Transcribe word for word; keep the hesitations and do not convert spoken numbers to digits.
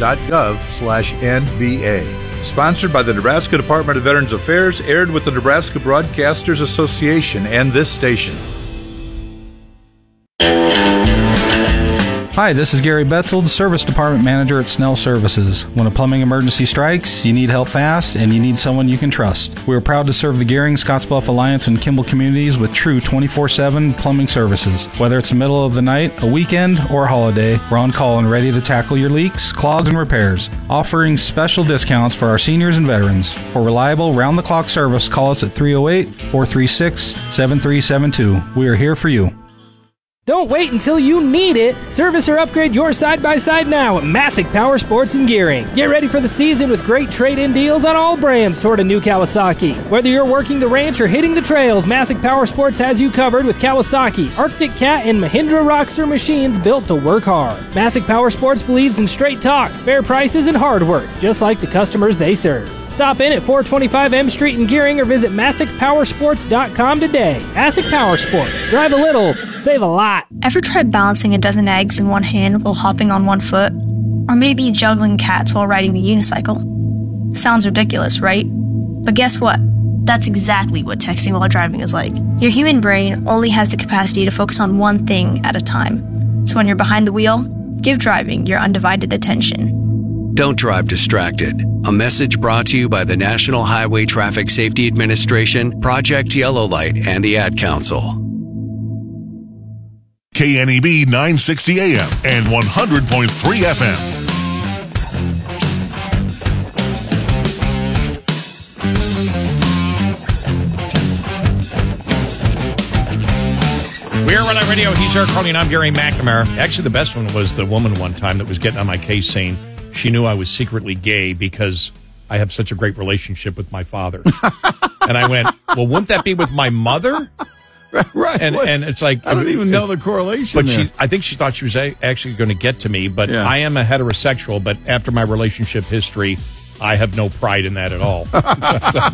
dot gov slash N V A. Sponsored by the Nebraska Department of Veterans Affairs, aired with the Nebraska Broadcasters Association and this station. Hi, this is Gary Betzold, Service Department Manager at Snell Services. When a plumbing emergency strikes, you need help fast, and you need someone you can trust. We are proud to serve the Gehring, Scottsbluff Alliance, and Kimball communities with true twenty-four seven plumbing services. Whether it's the middle of the night, a weekend, or a holiday, we're on call and ready to tackle your leaks, clogs, and repairs. Offering special discounts for our seniors and veterans. For reliable, round-the-clock service, call us at three oh eight, four three six, seven three seven two. We are here for you. Don't wait until you need it. Service or upgrade your side-by-side now at Masick Power Sports in Gehring. Get ready for the season with great trade-in deals on all brands toward a new Kawasaki. Whether you're working the ranch or hitting the trails, Masick Power Sports has you covered with Kawasaki, Arctic Cat, and Mahindra Rockster machines built to work hard. Masick Power Sports believes in straight talk, fair prices, and hard work, just like the customers they serve. Stop in at four twenty-five M Street in Gehring or visit Masick Power Sports dot com today. Masick Power Sports. Drive a little, save a lot. Ever tried balancing a dozen eggs in one hand while hopping on one foot? Or maybe juggling cats while riding the unicycle? Sounds ridiculous, right? But guess what? That's exactly what texting while driving is like. Your human brain only has the capacity to focus on one thing at a time. So when you're behind the wheel, give driving your undivided attention. Don't drive distracted. A message brought to you by the National Highway Traffic Safety Administration, Project Yellow Light, and the Ad Council. K N E B nine sixty A M and one hundred point three F M. We're Red Eye Radio. He's Eric Carly, and I'm Gary McNamara. Actually, the best one was the woman one time that was getting on my case saying she knew I was secretly gay because I have such a great relationship with my father. And I went, well, wouldn't that be with my mother? Right, right. And, and it's like, I don't even know the correlation. But there. she, I think she thought she was a, actually going to get to me. But Yeah. I am a heterosexual. But after my relationship history, I have no pride in that at all. So,